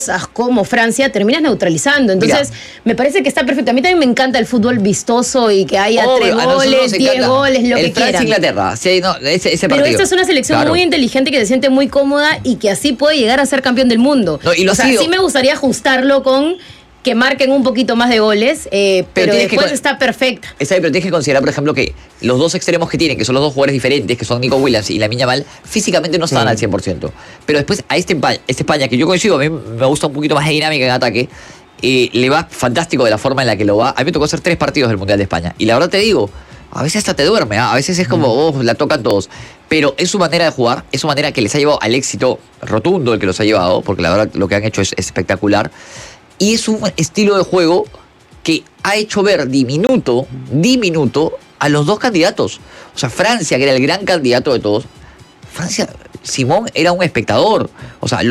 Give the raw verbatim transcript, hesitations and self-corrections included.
como Francia terminas neutralizando. Entonces, Mira, me parece que está perfecto. A mí también me encanta el fútbol vistoso y que haya oh, tres goles, diez goles, lo el que quieran. Francia-Inglaterra, sí, no, ese, ese Pero partido. esta es una selección claro. muy inteligente que se siente muy cómoda y que así puede llegar a ser campeón del mundo. No, y lo o sea, sigo. sí me gustaría ajustarlo con que marquen un poquito más de goles, eh, pero, pero después que, está perfecta. Esa, pero tienes que considerar, por ejemplo, que los dos extremos que tienen, que son los dos jugadores diferentes, que son Nico Williams y Lamine Yamal, físicamente no están sí. al cien por ciento. Pero después a este España, este España, que yo coincido, a mí me gusta un poquito más de dinámica en ataque, eh, le va fantástico de la forma en la que lo va. A mí me tocó hacer tres partidos del Mundial de España. Y la verdad te digo, a veces hasta te duerme, ¿eh? A veces es como, oh, la tocan todos. Pero es su manera de jugar, es su manera que les ha llevado al éxito rotundo el que los ha llevado, porque la verdad lo que han hecho es, es espectacular. Y es un estilo de juego que ha hecho ver diminuto, diminuto a los dos candidatos. O sea, Francia, que era el gran candidato de todos, Francia, Simón era un espectador. O sea, lo